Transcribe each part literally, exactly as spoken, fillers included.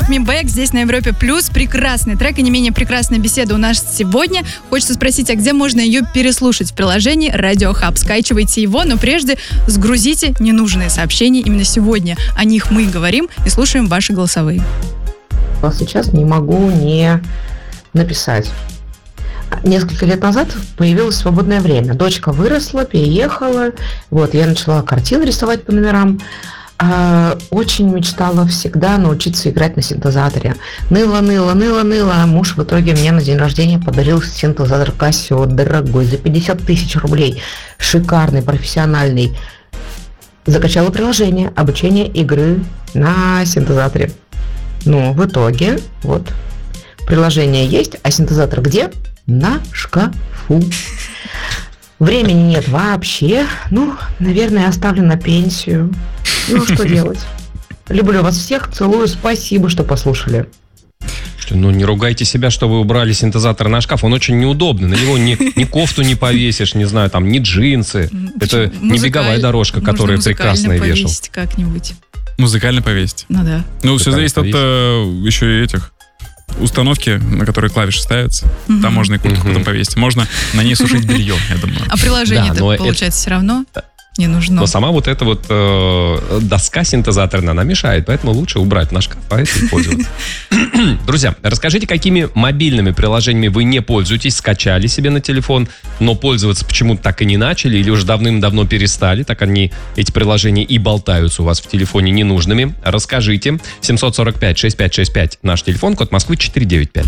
Take Me Back здесь на Европе Плюс. Прекрасный трек и не менее прекрасная беседа у нас сегодня. Хочется спросить, а где можно ее переслушать? В приложении Radio Hub. Скачивайте его, но прежде сгрузите ненужные сообщения. Именно сегодня о них мы говорим и слушаем ваши голосовые. Сейчас не могу не написать. Несколько лет назад появилось свободное время. Дочка выросла, переехала. Вот, я начала картины рисовать по номерам. А, очень мечтала всегда научиться играть на синтезаторе. Ныла, ныла, ныла, ныла. А муж в итоге мне на день рождения подарил синтезатор Casio, дорогой, за пятьдесят тысяч рублей. Шикарный, профессиональный. Закачала приложение обучение игры на синтезаторе. Ну, в итоге, вот, приложение есть, а синтезатор где? На шкафу. Времени нет вообще. Ну, наверное, оставлю на пенсию. Ну, что делать? Люблю вас всех, целую, спасибо, что послушали. Ну, не ругайте себя, что вы убрали синтезатор на шкаф. Он очень неудобный. На него ни, ни кофту не повесишь, не знаю, там, ни джинсы. Это не беговая дорожка, которая прекрасная вешал. Повесить как-нибудь. Музыкально повесить. Ну да. Ну, все зависит от э, еще и этих установки, на которые клавиши ставятся. Mm-hmm. Там можно и куртку mm-hmm. потом повесить. Можно на ней сушить белье, я думаю. А приложение-то, да, получается, это... все равно не нужно. Но сама вот эта вот э, доска синтезаторная, она мешает, поэтому лучше убрать на шкаф, а этим пользоваться. Друзья, расскажите, какими мобильными приложениями вы не пользуетесь, скачали себе на телефон, но пользоваться почему-то так и не начали, или уже давным-давно перестали, так они, эти приложения, и болтаются у вас в телефоне ненужными. Расскажите. семь сорок пять шестьдесят пять шестьдесят пять наш телефон, код Москвы четыреста девяносто пять.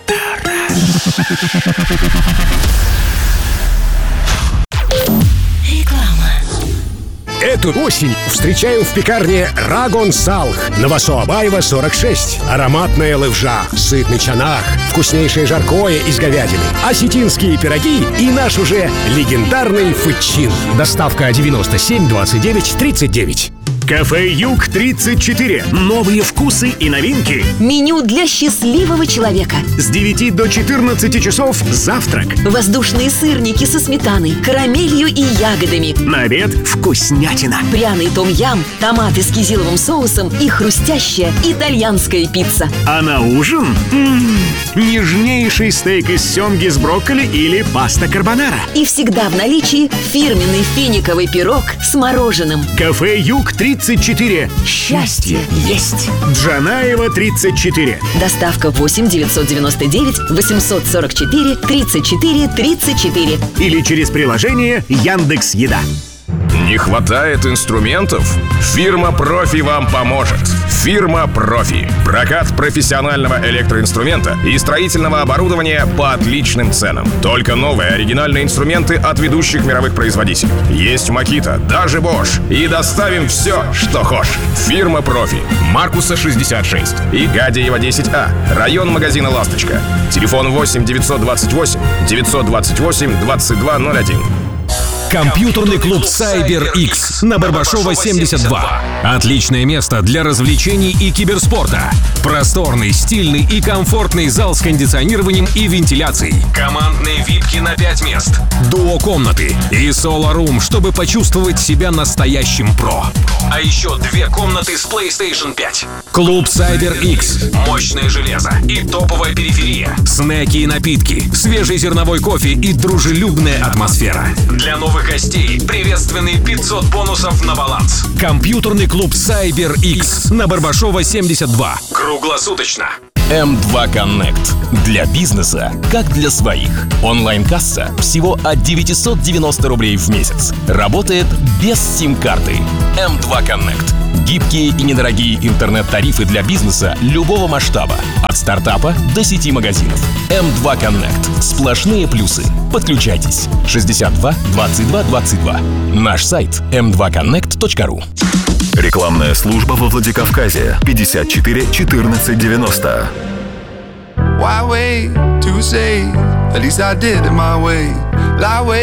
Эту осень встречаем в пекарне Рагон Салх на Васо-Абаева, сорок шесть. Ароматная левжа, сытный чанах, вкуснейшее жаркое из говядины, осетинские пироги и наш уже легендарный фычин. Доставка девяносто семь двадцать девять тридцать девять. Кафе Юг тридцать четыре. Новые вкусы и новинки. Меню для счастливого человека. С девяти до четырнадцати часов завтрак. Воздушные сырники со сметаной, карамелью и ягодами. На обед вкуснятина. Пряный том-ям, томаты с кизиловым соусом и хрустящая итальянская пицца. А на ужин м-м, нежнейший стейк из семги с брокколи или паста карбонара. И всегда в наличии фирменный финиковый пирог с мороженым. Кафе Юг тридцать четыре. Счастье есть. Джанаева тридцать четыре. Доставка восемь девятьсот девяносто девять восемьсот сорок четыре тридцать четыре тридцать четыре. Или через приложение Яндекс.Еда. Не хватает инструментов? Фирма «Профи» вам поможет. Фирма «Профи». Прокат профессионального электроинструмента и строительного оборудования по отличным ценам. Только новые оригинальные инструменты от ведущих мировых производителей. Есть Makita, даже Bosch. И доставим все, что хочешь. Фирма «Профи». Маркуса шестьдесят шесть и Гадеева десять А. Район магазина «Ласточка». Телефон восемь девятьсот двадцать восемь девятьсот двадцать восемь двадцать два ноль один. Компьютерный клуб CyberX на Барбашова семьдесят два. Отличное место для развлечений и киберспорта. Просторный, стильный и комфортный зал с кондиционированием и вентиляцией. Командные випки на пять мест. Дуо-комнаты и соло-рум, чтобы почувствовать себя настоящим про. А еще две комнаты с PlayStation пять. Клуб CyberX. Мощное железо и топовая периферия. Снеки и напитки, свежий зерновой кофе и дружелюбная атмосфера. Для новых гостей приветственные пятьсот бонусов на баланс. Компьютерный клуб CyberX на Барбашова семьдесят два. Круглосуточно. эм два Connect. Для бизнеса, как для своих. Онлайн-касса всего от девятьсот девяносто рублей в месяц. Работает без сим-карты. эм два Connect. Гибкие и недорогие интернет-тарифы для бизнеса любого масштаба. От стартапа до сети магазинов. эм два Connect. Сплошные плюсы. Подключайтесь. шестьдесят два двадцать два двадцать два. Наш сайт эм два коннект точка ру. Рекламная служба во Владикавказе. пятьдесят четыре четырнадцать девяносто. Why wait to say? At least I did it my way. Lie way